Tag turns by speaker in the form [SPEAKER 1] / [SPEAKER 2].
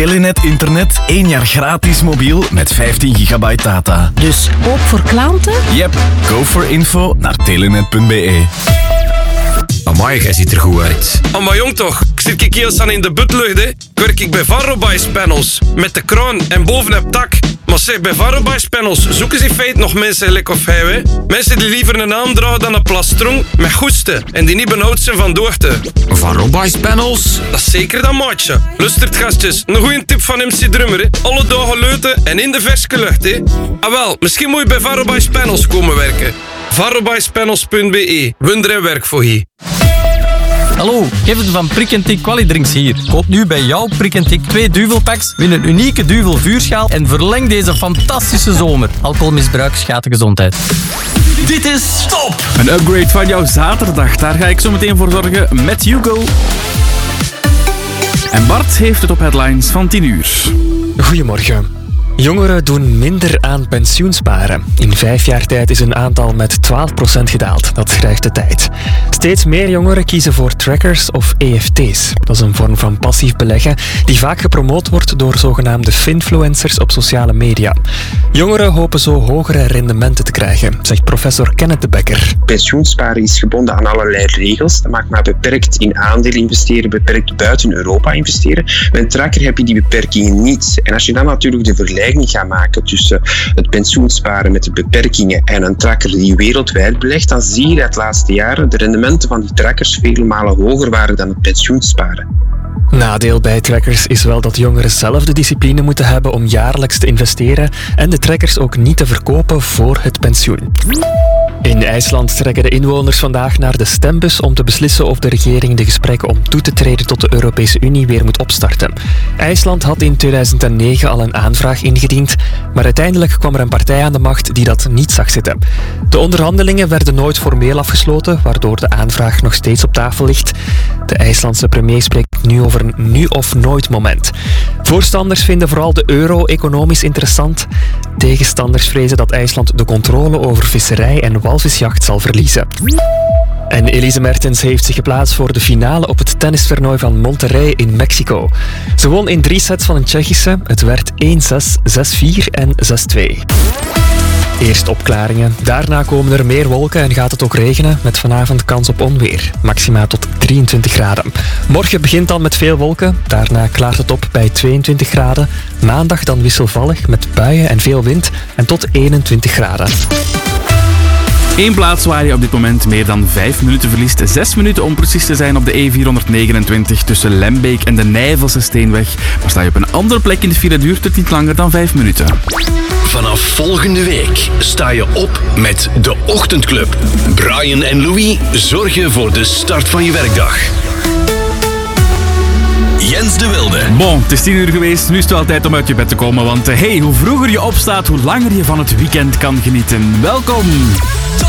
[SPEAKER 1] Telenet internet, 1 jaar gratis mobiel met 15 gigabyte data.
[SPEAKER 2] Dus ook voor klanten?
[SPEAKER 1] Yep, go for info naar telenet.be.
[SPEAKER 3] Amai, jij ziet er goed uit.
[SPEAKER 4] Maar jong toch, ik zit hier staan in de butlucht, hè. Werk ik bij Varrobice Panels. Met de kraan en boven het dak. Maar zeg, bij Varrobice Panels zoeken ze in feite nog mensen gelijk of hij, hè. Mensen die liever een naam dragen dan een plastron met goesten. En die niet benauwd zijn van doorte.
[SPEAKER 3] Varrobice Panels?
[SPEAKER 4] Dat is zeker dat maatje. Lustert gastjes, een goeie tip van MC Drummer, hè. Alle dagen leuten en in de verse lucht, hè. Ah wel, misschien moet je bij Varrobice Panels komen werken. Varrobicepanels.be. Wunder en werk voor hier.
[SPEAKER 5] Hallo, Kevin van Prick & Tick Qualidrinks hier. Koop nu bij jouw Prick & Tick 2 duvelpacks, win een unieke duvel vuurschaal en verleng deze fantastische zomer. Alcoholmisbruik schaadt de gezondheid.
[SPEAKER 1] Dit is Stop!
[SPEAKER 6] Een upgrade van jouw zaterdag, daar ga ik zo meteen voor zorgen met Hugo. En Bart heeft het op headlines van 10 uur.
[SPEAKER 7] Goedemorgen. Jongeren doen minder aan pensioensparen. In 5 jaar tijd is hun aantal met 12% gedaald. Dat schrijft de Tijd. Steeds meer jongeren kiezen voor trackers of EFT's. Dat is een vorm van passief beleggen die vaak gepromoot wordt door zogenaamde finfluencers op sociale media. Jongeren hopen zo hogere rendementen te krijgen, zegt professor Kenneth de Bekker.
[SPEAKER 8] Pensioensparen is gebonden aan allerlei regels. Dat maakt maar beperkt in aandelen investeren, beperkt buiten Europa investeren. Met een tracker heb je die beperkingen niet. En als je dan natuurlijk de vergelijking gaat maken tussen het pensioensparen met de beperkingen en een tracker die wereldwijd belegt, dan zie je dat de laatste jaren de rendementen van die trackers vele malen hoger waren dan het pensioensparen.
[SPEAKER 7] Nadeel bij trackers is wel dat jongeren zelf de discipline moeten hebben om jaarlijks te investeren en de trackers ook niet te verkopen voor het pensioen. In IJsland trekken de inwoners vandaag naar de stembus om te beslissen of de regering de gesprekken om toe te treden tot de Europese Unie weer moet opstarten. IJsland had in 2009 al een aanvraag ingediend, maar uiteindelijk kwam er een partij aan de macht die dat niet zag zitten. De onderhandelingen werden nooit formeel afgesloten, waardoor de aanvraag nog steeds op tafel ligt. De IJslandse premier spreekt nu over een nu of nooit moment. Voorstanders vinden vooral de euro economisch interessant. Tegenstanders vrezen dat IJsland de controle over visserij en walvisjacht zal verliezen. En Elise Mertens heeft zich geplaatst voor de finale op het tennistoernooi van Monterrey in Mexico. Ze won in 3 sets van een Tsjechische. Het werd 1-6, 6-4 en 6-2. Eerst opklaringen. Daarna komen er meer wolken en gaat het ook regenen, met vanavond kans op onweer. Maxima tot 23 graden. Morgen begint dan met veel wolken. Daarna klaart het op bij 22 graden. Maandag dan wisselvallig met buien en veel wind en tot 21 graden.
[SPEAKER 6] Eén plaats waar je op dit moment meer dan 5 minuten verliest. 6 minuten om precies te zijn op de E429 tussen Lembeek en de Nijvelse Steenweg. Maar sta je op een andere plek in de file, duurt het niet langer dan 5 minuten.
[SPEAKER 9] Vanaf volgende week sta je op met de Ochtendclub. Brian en Louis zorgen voor de start van je werkdag. Jens de Wilde.
[SPEAKER 6] Bon, het is 10 uur geweest. Nu is het wel tijd om uit je bed te komen. Want hoe vroeger je opstaat, hoe langer je van het weekend kan genieten. Welkom!